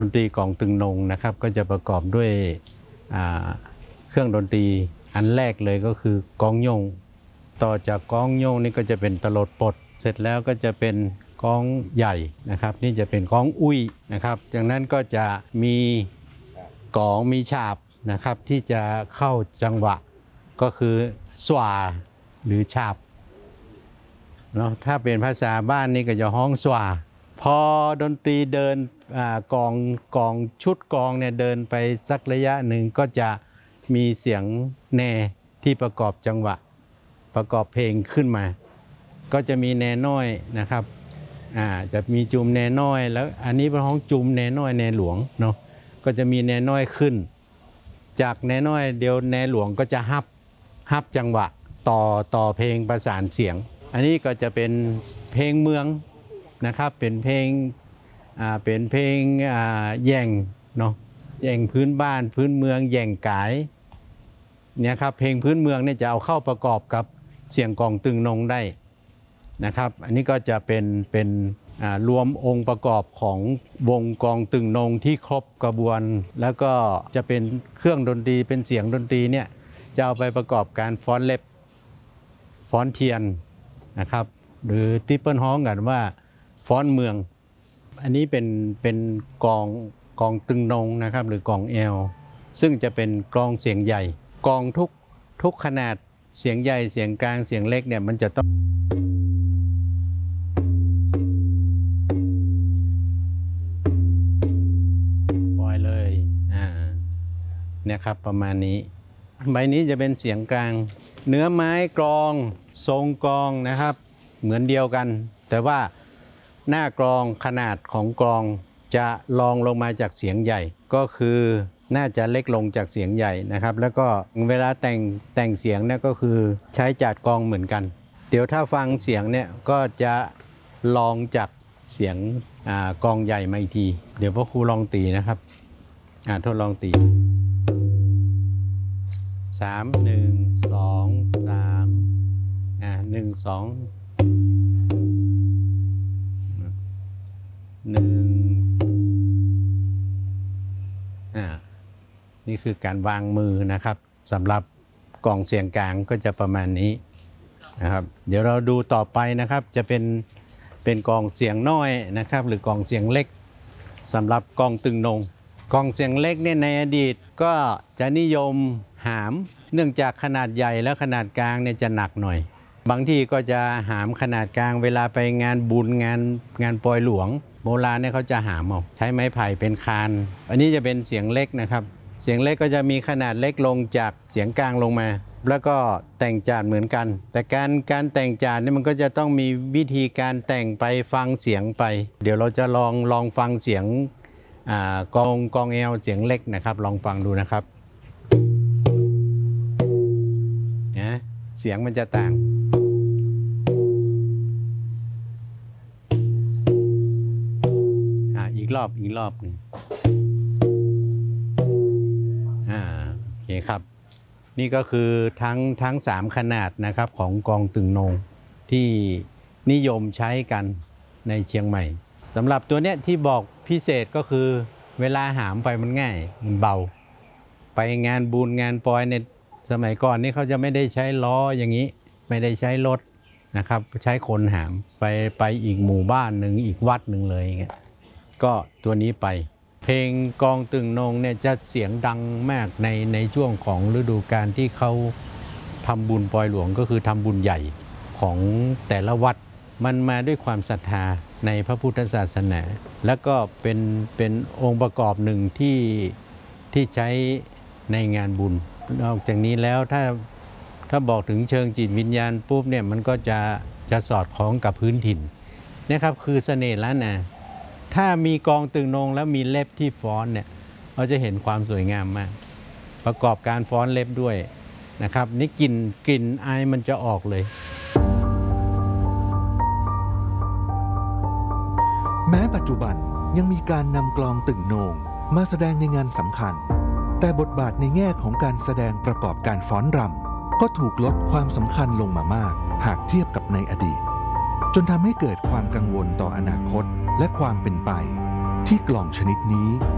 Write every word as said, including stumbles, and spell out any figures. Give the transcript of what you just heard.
ดนตรีกลองตึงนงนะครับก็จะประกอบด้วยเครื่องดนตรีอันแรกเลยก็คือกลองโยงต่อจากกลองโยงนี่ก็จะเป็นตลดปดเสร็จแล้วก็จะเป็นกลองใหญ่นะครับนี่จะเป็นกลองอุ้ยนะครับจากนั้นก็จะมีกลองมีฉาบนะครับที่จะเข้าจังหวะก็คือสวาหรือฉาบเนาะถ้าเป็นภาษาบ้านนี่ก็จะห้องสวาพอดนตรีเดินกองกองชุดกองเนี่ยเดินไปสักระยะหนึ่งก็จะมีเสียงแนที่ประกอบจังหวะประกอบเพลงขึ้นมาก็จะมีแนน้อยนะครับอ่าจะมีจุมแนน้อยแล้วอันนี้เป็นห้องจุมแนน้อยแนหลวงเนาะก็จะมีแนน้อยขึ้นจากแนน้อยเดียวแนหลวงก็จะฮับฮับจังหวะต่อต่อเพลงประสานเสียงอันนี้ก็จะเป็นเพลงเมืองนะครับเป็นเพลงอ่าเป็นเพลงอ่าแย่งเนาะแย่งพื้นบ้านพื้นเมืองแย่งกายเนี่ยครับเพลงพื้นเมืองเนี่ยจะเอาเข้าประกอบกับเสียงกลองตึงนงได้นะครับอันนี้ก็จะเป็นเป็นรวมองค์ประกอบของวงกลองตึงนงที่ครบกระบวนแล้วก็จะเป็นเครื่องดนตรีเป็นเสียงดนตรีเนี่ยจะเอาไปประกอบการฟ้อนเล็บฟ้อนเทียนนะครับหรือที่เปิ้ลฮ้องกันว่าฟ้อนเมืองอันนี้เป็นเป็นกลองกลองตึงนงนะครับหรือกลองแอลซึ่งจะเป็นกลองเสียงใหญ่กลองทุกทุกขนาดเสียงใหญ่เสียงกลางเสียงเล็กเนี่ยมันจะต้องปล่อยเลยอ่าเนี่ยครับประมาณนี้ใบนี้จะเป็นเสียงกลางเนื้อไม้กลองทรงกลองนะครับเหมือนเดียวกันแต่ว่าหน้ากลองขนาดของกลองจะรองลงมาจากเสียงใหญ่ก็คือน่าจะเล็กลงจากเสียงใหญ่นะครับแล้วก็เวลาแต่งแต่งเสียงเนี่ยก็คือใช้จัดกลองเหมือนกันเดี๋ยวถ้าฟังเสียงเนี่ยก็จะลองจากเสียงกลองใหญ่มาอีกทีเดี๋ยวพ่อครูลองตีนะครับทดลองตีสามหนึ่งสองสามอ่าหนึ่งสองหนึ่งอ่านี่คือการวางมือนะครับสำหรับกล่องเสียงกลางก็จะประมาณนี้นะครับเดี๋ยวเราดูต่อไปนะครับจะเป็นเป็นกล่องเสียงน้อยนะครับหรือกล่องเสียงเล็กสำหรับกล่องตึงนงกล่องเสียงเล็กเนี่ยในอดีตก็จะนิยมหามเนื่องจากขนาดใหญ่แล้วขนาดกลางเนี่ยจะหนักหน่อยบางที่ก็จะหามขนาดกลางเวลาไปงานบุญงานงานปอยหลวงโบราณเนี่ยเขาจะหามเอาใช้ไม้ไผ่เป็นคานอันนี้จะเป็นเสียงเล็กนะครับเสียงเล็กก็จะมีขนาดเล็กลงจากเสียงกลางลงมาแล้วก็แต่งจานเหมือนกันแต่การการแต่งจานนี่มันก็จะต้องมีวิธีการแต่งไปฟังเสียงไปเดี๋ยวเราจะลองลองฟังเสียงกองกองแอลเสียงเล็กนะครับลองฟังดูนะครับนะเสียงมันจะต่างอีกรอบอีกรอบหนึ่งอ่าโอเคครับนี่ก็คือทั้งทั้งสามขนาดนะครับของกลองตึงนงที่นิยมใช้กันในเชียงใหม่สำหรับตัวเนี้ยที่บอกพิเศษก็คือเวลาหามไปมันง่ายมันเบาไปงานบุญงานปอยในสมัยก่อนนี่เขาจะไม่ได้ใช้ล้ออย่างนี้ไม่ได้ใช้รถนะครับใช้คนหามไปไปอีกหมู่บ้านหนึ่งอีกวัดหนึ่งเลยอย่างเงี้ยก็ตัวนี้ไปเพลงกลองตึงนงเนี่ยจะเสียงดังมากในในช่วงของฤดูกาลที่เขาทำบุญปอยหลวงก็คือทำบุญใหญ่ของแต่ละวัดมันมาด้วยความศรัทธาในพระพุทธศาสนาแล้วก็เป็นเป็นองค์ประกอบหนึ่งที่ที่ใช้ในงานบุญนอกจากนี้แล้วถ้าถ้าบอกถึงเชิงจิตวิญญาณปุ๊บเนี่ยมันก็จะจะสอดคล้องกับพื้นถิ่นนะครับคือเสน่ห์ล้านนาถ้ามีกลองตึงนงแล้วมีเล็บที่ฟ้อนเนี่ยเราจะเห็นความสวยงามมากประกอบการฟ้อนเล็บด้วยนะครับนี่กลิ่นกลิ่นอายมันจะออกเลยแม้ปัจจุบันยังมีการนำกลองตึงโหน่งมาแสดงในงานสำคัญแต่บทบาทในแง่ของการแสดงประกอบการฟ้อนรำก็ถูกลดความสำคัญลงมามากหากเทียบกับในอดีตจนทำให้เกิดความกังวลต่ออนาคตและความเป็นไปที่กลองชนิดนี้